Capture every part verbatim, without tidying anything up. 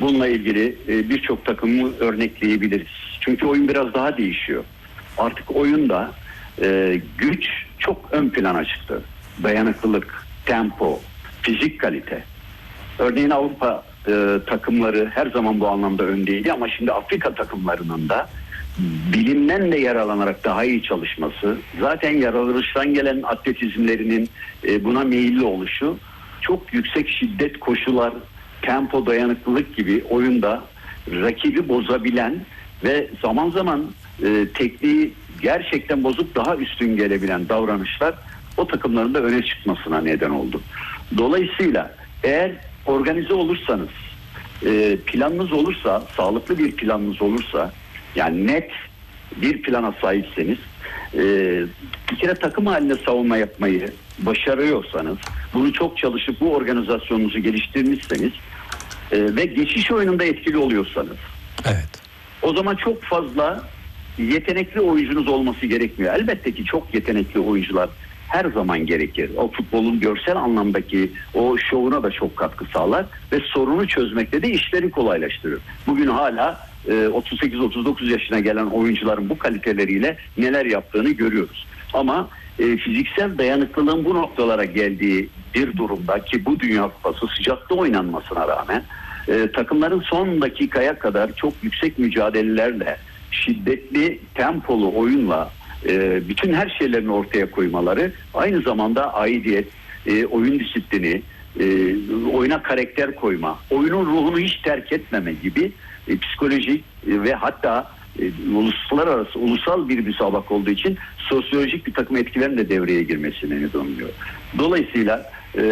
Bununla ilgili e, birçok takımı örnekleyebiliriz. Çünkü oyun biraz daha değişiyor. Artık oyunda e, güç çok ön plana çıktı. Dayanıklılık, tempo, fizik kalite. Örneğin Avrupa e, takımları her zaman bu anlamda öndeydi ama şimdi Afrika takımlarının da bilimden de yararlanarak daha iyi çalışması, zaten yaratılıştan gelen atletizmlerinin e, buna meyilli oluşu, çok yüksek şiddet koşular, tempo, dayanıklılık gibi oyunda rakibi bozabilen ve zaman zaman e, tekniği gerçekten bozup daha üstün gelebilen davranışlar o takımların da öne çıkmasına neden oldu. Dolayısıyla eğer organize olursanız, e, planınız olursa, sağlıklı bir planınız olursa, yani net bir plana sahipseniz, e, bir kere takım halinde savunma yapmayı başarıyorsanız, bunu çok çalışıp bu organizasyonunuzu geliştirmişseniz e, ve geçiş oyununda etkili oluyorsanız, evet, o zaman çok fazla yetenekli oyuncunuz olması gerekmiyor. Elbette ki çok yetenekli oyuncular her zaman gerekir. O futbolun görsel anlamdaki o şovuna da çok katkı sağlar ve sorunu çözmekte de işleri kolaylaştırır. Bugün hala e, otuz sekiz otuz dokuz yaşına gelen oyuncuların bu kaliteleriyle neler yaptığını görüyoruz. Ama e, fiziksel dayanıklılığın bu noktalara geldiği bir durumda ki bu Dünya Kupası sıcakta oynanmasına rağmen e, takımların son dakikaya kadar çok yüksek mücadelelerle, şiddetli tempolu oyunla e, bütün her şeylerini ortaya koymaları, aynı zamanda aidiyet, e, oyun disiplini, e, oyuna karakter koyma, oyunun ruhunu hiç terk etmeme gibi e, psikolojik e, ve hatta e, uluslararası, ulusal bir müsabaka olduğu için sosyolojik bir takım etkilerin de devreye girmesine neden oluyor. Dolayısıyla e,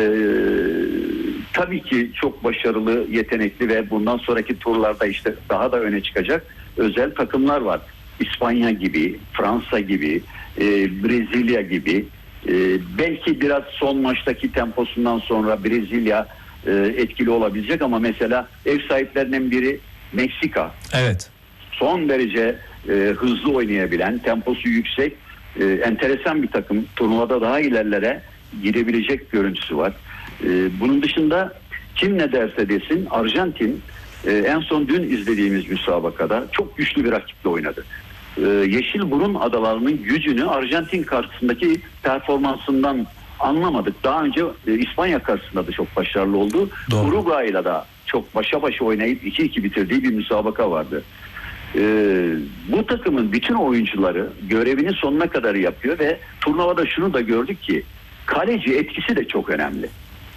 tabii ki çok başarılı, yetenekli ve bundan sonraki turlarda işte daha da öne çıkacak özel takımlar var. İspanya gibi, Fransa gibi, e, Brezilya gibi, e, belki biraz son maçtaki temposundan sonra Brezilya e, etkili olabilecek ama mesela ev sahiplerinden biri Meksika. Evet. Son derece e, hızlı oynayabilen, temposu yüksek, e, enteresan bir takım. Turnuvada daha ilerlere gidebilecek görüntüsü var. E, bunun dışında kim ne derse desin Arjantin e, en son dün izlediğimiz müsabakada çok güçlü bir rakiple oynadı. E, Yeşilburun adalarının gücünü Arjantin karşısındaki performansından anlamadık. Daha önce e, İspanya karşısında da çok başarılı oldu. Uruguay'la da çok başa başa oynayıp iki iki bitirdiği bir müsabaka vardı. Ee, bu takımın bütün oyuncuları görevini sonuna kadar yapıyor ve turnuvada şunu da gördük ki kaleci etkisi de çok önemli.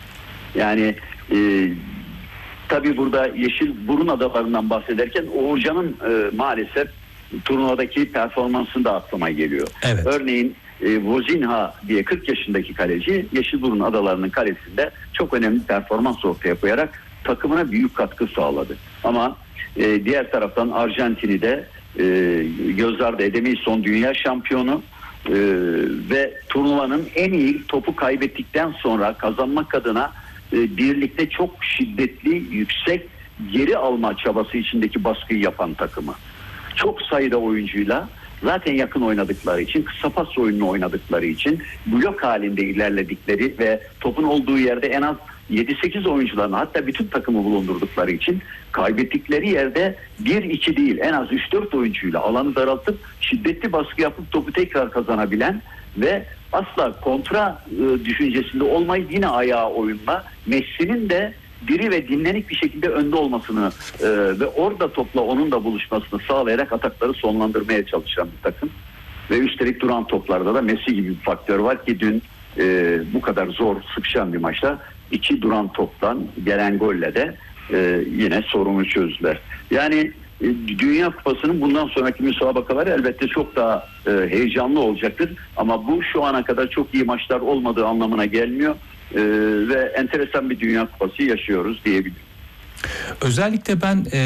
Yani e, tabii burada Yeşilburun adalarından bahsederken Uğurcan'ın e, maalesef turnuvadaki performansını da aklıma geliyor. Evet. Örneğin e, Vozinha diye kırk yaşındaki kaleci Yeşilburun adalarının kalesinde çok önemli performans ortaya koyarak takımına büyük katkı sağladı. Ama e, diğer taraftan Arjantin'i de e, göz ardı edemeyiz, son dünya şampiyonu e, ve turnuvanın en iyi topu kaybettikten sonra kazanmak adına e, birlikte çok şiddetli, yüksek geri alma çabası içindeki baskıyı yapan takımı. Çok sayıda oyuncuyla zaten yakın oynadıkları için, kısa pas oyununu oynadıkları için, blok halinde ilerledikleri ve topun olduğu yerde en az yedi sekiz oyuncularını, hatta bütün takımı bulundurdukları için kaybettikleri yerde bir iki değil en az üç dört oyuncuyla alanı daraltıp şiddetli baskı yapıp topu tekrar kazanabilen ve asla kontra e, düşüncesinde olmayıp yine ayağa oyunla Messi'nin de diri ve dinlenik bir şekilde önde olmasını e, ve orada topla onun da buluşmasını sağlayarak atakları sonlandırmaya çalışan bir takım. Ve üstelik duran toplarda da Messi gibi bir faktör var ki dün e, bu kadar zor, sıkışan bir maçta iki duran toptan gelen golle de e, yine sorunu çözdüler. Yani e, Dünya Kupası'nın bundan sonraki müsabakaları elbette çok daha e, heyecanlı olacaktır. Ama bu şu ana kadar çok iyi maçlar olmadığı anlamına gelmiyor. Ee, ve enteresan bir Dünya Kupası yaşıyoruz diyebilirim. Özellikle ben e,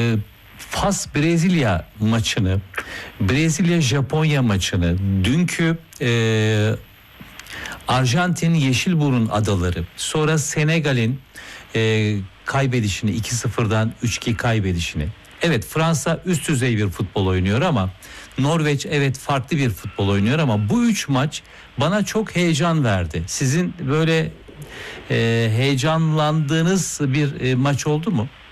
Fas Brezilya maçını, Brezilya Japonya maçını, dünkü e, Arjantin Yeşilburun adaları, sonra Senegal'in e, kaybedişini, iki sıfırdan üç iki kaybedişini. Evet, Fransa üst düzey bir futbol oynuyor ama Norveç evet farklı bir futbol oynuyor ama bu üç maç bana çok heyecan verdi. Sizin böyle e, heyecanlandığınız bir e, maç oldu mu?